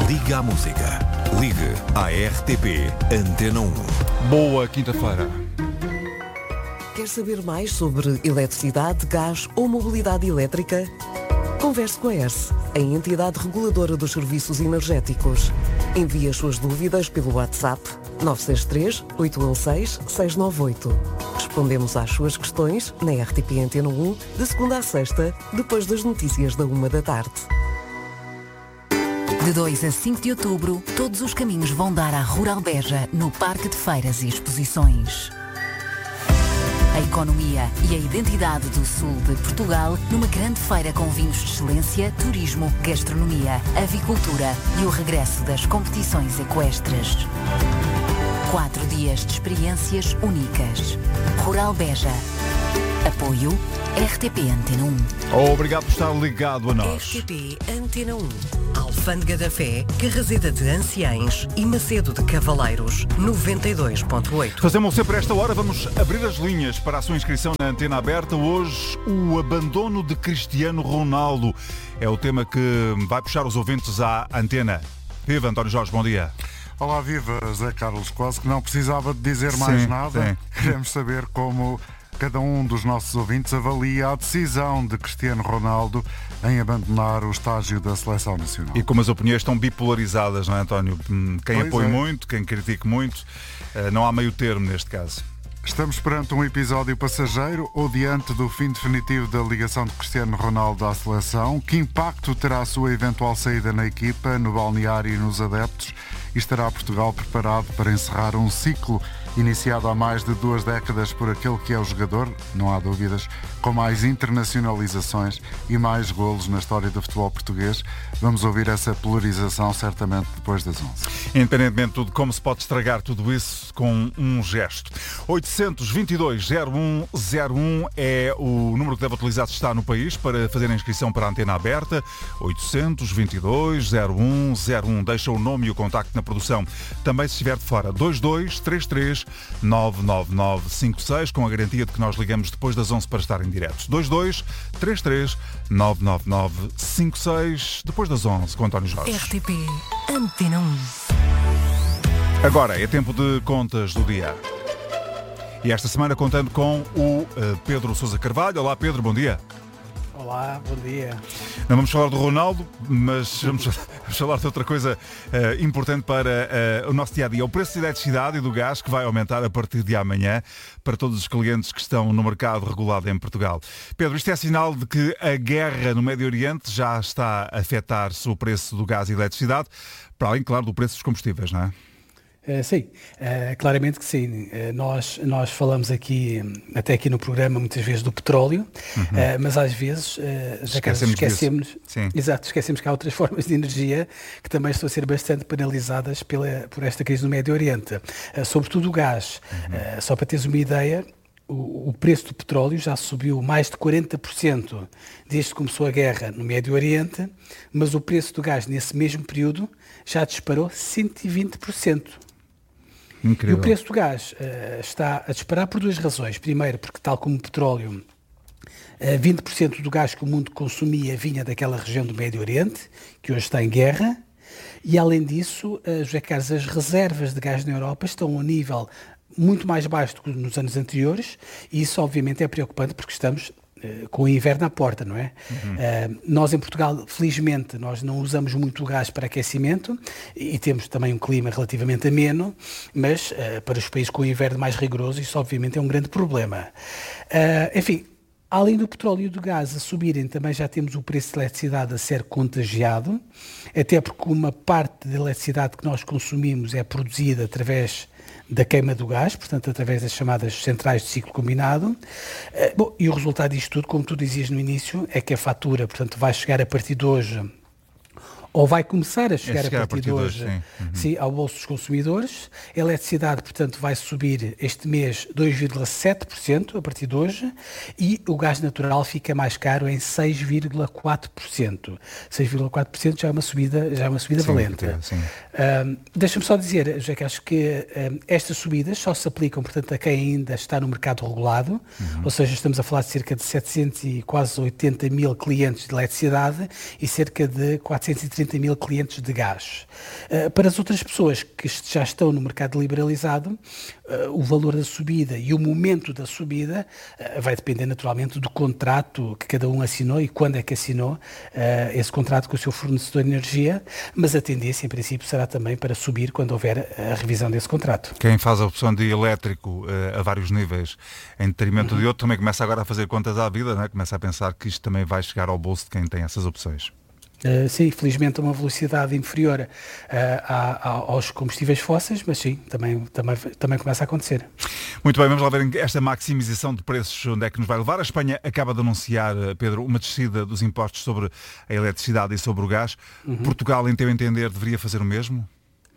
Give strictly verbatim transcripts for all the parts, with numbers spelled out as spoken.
Ligue à música. Ligue à R T P Antena um. Boa quinta-feira. Quer saber mais sobre eletricidade, gás ou mobilidade elétrica? Converse com a E R S, a entidade reguladora dos serviços energéticos. Envie as suas dúvidas pelo WhatsApp nove seis três, oito um seis, seis nove oito. Respondemos às suas questões na R T P Antena um, de segunda a sexta, depois das notícias da uma da tarde. De dois a cinco de outubro, todos os caminhos vão dar à Rural Beja, no Parque de Feiras e Exposições. A economia e a identidade do sul de Portugal numa grande feira com vinhos de excelência, turismo, gastronomia, avicultura e o regresso das competições equestres. Quatro dias de experiências únicas. Rural Beja. Apoio R T P Antena um. Obrigado por estar ligado a nós. R T P Antena um. Alfândega da Fé, Carraseda de Anciães e Macedo de Cavaleiros, noventa e dois ponto oito. Fazemos sempre esta hora, vamos abrir as linhas para a sua inscrição na Antena Aberta. Hoje, o abandono de Cristiano Ronaldo é o tema que vai puxar os ouvintes à antena. Viva, António Jorge, bom dia. Olá, viva, Zé Carlos. Quase que não precisava de dizer mais sim, nada. Sim. Queremos saber como cada um dos nossos ouvintes avalia a decisão de Cristiano Ronaldo em abandonar o estágio da Seleção Nacional. E como as opiniões estão bipolarizadas, não é, António? Quem Pois apoia é. muito, quem critica muito, não há meio termo neste caso. Estamos perante um episódio passageiro ou diante do fim definitivo da ligação de Cristiano Ronaldo à seleção? Que impacto terá a sua eventual saída na equipa, no balneário e nos adeptos? E estará Portugal preparado para encerrar um ciclo iniciado há mais de duas décadas por aquele que é o jogador, não há dúvidas, com mais internacionalizações e mais golos na história do futebol português? Vamos ouvir essa polarização certamente depois das onze. Independentemente de como se pode estragar tudo isso com um gesto. oitocentos e vinte e dois, zero um zero um é o número que deve utilizar se está no país para fazer a inscrição para a Antena Aberta. oitocentos e vinte e dois, zero um zero um. Deixa o nome e o contacto na produção. Também se estiver de fora, dois dois três três nove nove nove cinco seis, com a garantia de que nós ligamos depois das onze para estar em direto. dois dois três três nove nove nove cinco seis, depois das onze, com António Jorge. R T P Antena um. Agora é tempo de contas do dia. E esta semana contando com o uh, Pedro Sousa Carvalho. Olá, Pedro, bom dia. Olá, bom dia. Não vamos falar do Ronaldo, mas vamos, vamos falar de outra coisa uh, importante para uh, o nosso dia-a-dia. O preço da eletricidade e do gás, que vai aumentar a partir de amanhã para todos os clientes que estão no mercado regulado em Portugal. Pedro, isto é sinal de que a guerra no Médio Oriente já está a afetar-se o preço do gás e eletricidade, para além, claro, do preço dos combustíveis, não é? Uh, sim, uh, claramente que sim. Uh, nós, nós falamos aqui, até aqui no programa, muitas vezes do petróleo, uhum. uh, mas às vezes uh, já esquecemos, esquecemos, exato, esquecemos que há outras formas de energia que também estão a ser bastante penalizadas pela, por esta crise no Médio Oriente. Uh, sobretudo o gás. Uhum. Uh, só para teres uma ideia, o, o preço do petróleo já subiu mais de quarenta por cento desde que começou a guerra no Médio Oriente, mas o preço do gás nesse mesmo período já disparou cento e vinte por cento. Incrível. E o preço do gás uh, está a disparar por duas razões. Primeiro, porque tal como o petróleo, uh, vinte por cento do gás que o mundo consumia vinha daquela região do Médio Oriente, que hoje está em guerra. E além disso, uh, José Carlos, as reservas de gás na Europa estão a um nível muito mais baixo do que nos anos anteriores, e isso obviamente é preocupante porque estamos uh, com o inverno à porta, não é? Uhum. Uh, nós em Portugal, felizmente, nós não usamos muito o gás para aquecimento e temos também um clima relativamente ameno, mas uh, para os países com o inverno mais rigoroso isso obviamente é um grande problema. Uh, enfim, além do petróleo e do gás a subirem, também já temos o preço de eletricidade a ser contagiado, até porque uma parte da eletricidade que nós consumimos é produzida através da queima do gás, portanto, através das chamadas centrais de ciclo combinado. Uh, bom, e o resultado disto tudo, como tu dizias no início, é que a fatura, portanto, vai chegar a partir de hoje, ou vai começar a chegar, é chegar a, partir a partir de hoje, de hoje sim. Uhum. Sim, ao bolso dos consumidores. A eletricidade, portanto, vai subir este mês dois vírgula sete por cento a partir de hoje, e o gás natural fica mais caro em seis vírgula quatro por cento. seis vírgula quatro por cento já é uma subida, já é uma subida sim, valente. Sim. Um, deixa-me só dizer, já que acho que um, estas subidas só se aplicam, portanto, a quem ainda está no mercado regulado, uhum. ou seja, estamos a falar de cerca de setecentos e quase oitenta mil clientes de eletricidade e cerca de quatrocentos e trinta sessenta mil clientes de gás. Uh, para as outras pessoas que já estão no mercado liberalizado, uh, o valor da subida e o momento da subida uh, vai depender naturalmente do contrato que cada um assinou e quando é que assinou uh, esse contrato com o seu fornecedor de energia, mas a tendência em princípio será também para subir quando houver a revisão desse contrato. Quem faz a opção de elétrico uh, a vários níveis em detrimento uhum. de outro também começa agora a fazer contas à vida, não é? Começa a pensar que isto também vai chegar ao bolso de quem tem essas opções. Uh, sim, felizmente a uma velocidade inferior uh, a, a, aos combustíveis fósseis, mas sim, também, também, também começa a acontecer. Muito bem, vamos lá ver esta maximização de preços onde é que nos vai levar. A Espanha acaba de anunciar, Pedro, uma descida dos impostos sobre a eletricidade e sobre o gás. Uhum. Portugal, em teu entender, deveria fazer o mesmo?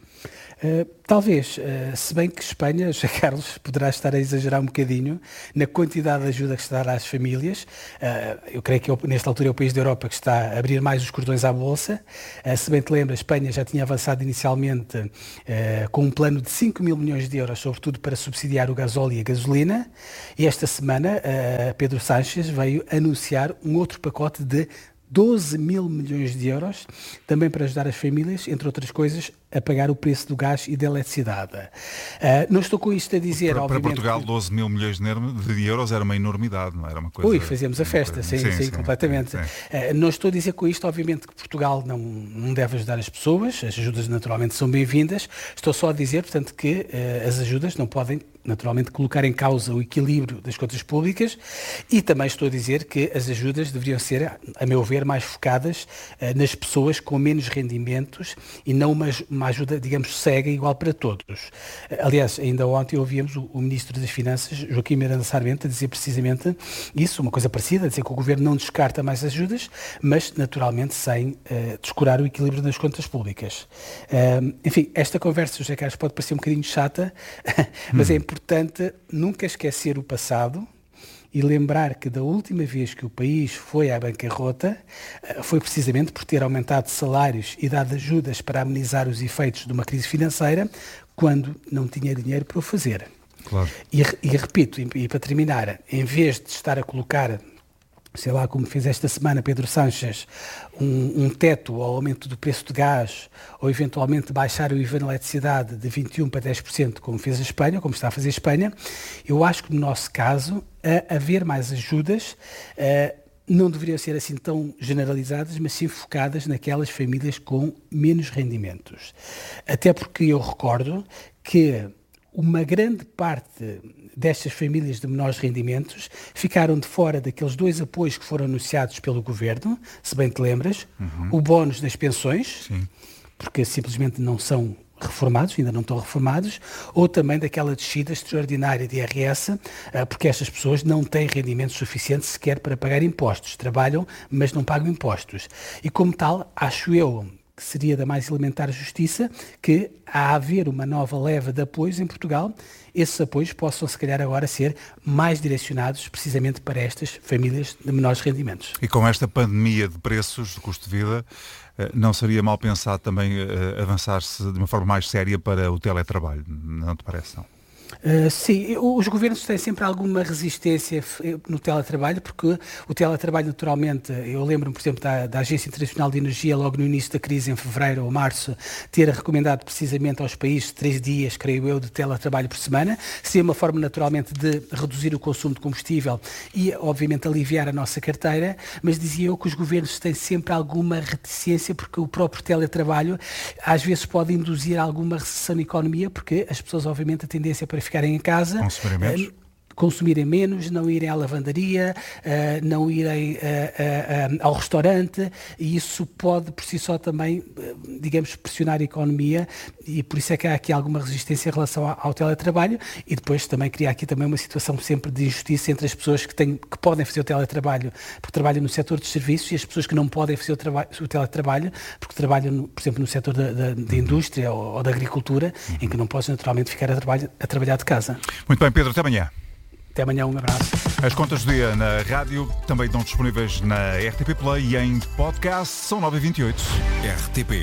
Uh, talvez, uh, se bem que Espanha, José Carlos, poderá estar a exagerar um bocadinho na quantidade de ajuda que se dará às famílias. Uh, eu creio que nesta altura é o país da Europa que está a abrir mais os cordões à Bolsa. Uh, se bem te lembra, a Espanha já tinha avançado inicialmente uh, com um plano de cinco mil milhões de euros, sobretudo para subsidiar o gasóleo e a gasolina. E esta semana, uh, Pedro Sánchez veio anunciar um outro pacote de doze mil milhões de euros, também para ajudar as famílias, entre outras coisas, a pagar o preço do gás e da eletricidade. Uh, não estou com isto a dizer, para, obviamente... Para Portugal, doze mil milhões de euros era uma enormidade, não era uma coisa... Ui, fazíamos a festa, coisa... sim, sim, sim, sim, completamente. Sim. Uh, não estou a dizer com isto, obviamente, que Portugal não, não deve ajudar as pessoas, as ajudas naturalmente são bem-vindas, estou só a dizer, portanto, que uh, as ajudas não podem naturalmente colocar em causa o equilíbrio das contas públicas e também estou a dizer que as ajudas deveriam ser, a meu ver, mais focadas uh, nas pessoas com menos rendimentos e não uma, uma ajuda, digamos, cega igual para todos. Uh, aliás, ainda ontem ouvíamos o, o Ministro das Finanças, Joaquim Miranda Sarmento, a dizer precisamente isso, uma coisa parecida, a dizer que o Governo não descarta mais ajudas, mas naturalmente sem uh, descurar o equilíbrio das contas públicas. Uh, enfim, esta conversa, José Carlos, pode parecer um bocadinho chata, mas hum. é importante nunca esquecer o passado e lembrar que da última vez que o país foi à bancarrota foi precisamente por ter aumentado salários e dado ajudas para amenizar os efeitos de uma crise financeira quando não tinha dinheiro para o fazer. Claro. E, e repito, e, e para terminar, em vez de estar a colocar, sei lá, como fez esta semana Pedro Sánchez, um, um teto ao aumento do preço de gás ou eventualmente baixar o I V A na eletricidade de vinte e um por cento para dez por cento, como fez a Espanha, como está a fazer a Espanha, eu acho que no nosso caso, a haver mais ajudas, a, não deveriam ser assim tão generalizadas, mas sim focadas naquelas famílias com menos rendimentos. Até porque eu recordo que uma grande parte destas famílias de menores rendimentos ficaram de fora daqueles dois apoios que foram anunciados pelo Governo, se bem te lembras, uhum. o bónus das pensões, Sim. porque simplesmente não são reformados, ainda não estão reformados, ou também daquela descida extraordinária de I R S, porque estas pessoas não têm rendimentos suficientes sequer para pagar impostos, trabalham, mas não pagam impostos. E como tal, acho eu que seria da mais elementar justiça que, a haver uma nova leva de apoios em Portugal, esses apoios possam, se calhar, agora ser mais direcionados precisamente para estas famílias de menores rendimentos. E com esta pandemia de preços, de custo de vida, não seria mal pensado também avançar-se de uma forma mais séria para o teletrabalho, não te parece, não? Uh, sim, os governos têm sempre alguma resistência no teletrabalho, porque o teletrabalho naturalmente, eu lembro-me, por exemplo, da, da Agência Internacional de Energia, logo no início da crise, em fevereiro ou março, ter recomendado precisamente aos países três dias, creio eu, de teletrabalho por semana, seria uma forma naturalmente de reduzir o consumo de combustível e, obviamente, aliviar a nossa carteira, mas dizia eu que os governos têm sempre alguma reticência, porque o próprio teletrabalho às vezes pode induzir alguma recessão na economia, porque as pessoas, obviamente, a tendência para ficarem em casa, consumirem menos, uh, consumirem menos, não irem à lavandaria, uh, não irem uh, uh, uh, ao restaurante, e isso pode por si só também, uh, digamos, pressionar a economia, e por isso é que há aqui alguma resistência em relação ao, ao teletrabalho, e depois também criar aqui também uma situação sempre de injustiça entre as pessoas que, têm, que podem fazer o teletrabalho porque trabalham no setor de serviços e as pessoas que não podem fazer o, traba- o teletrabalho porque trabalham, no, por exemplo, no setor da, da, da indústria ou, ou da agricultura, uhum. em que não podem naturalmente ficar a, trabalho, a trabalhar de casa. Muito bem, Pedro, até amanhã. Até amanhã, um abraço. As contas do dia na rádio também estão disponíveis na R T P Play e em podcast. São nove e vinte e oito. R T P